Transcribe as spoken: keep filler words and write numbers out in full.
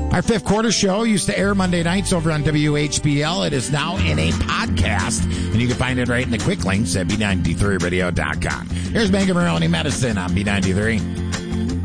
Our fifth quarter show used to air Monday nights over on W H B L. It is now in a podcast, and you can find it right in the quick links at B ninety-three radio dot com. Here's Mega Maroney Medicine on B ninety-three.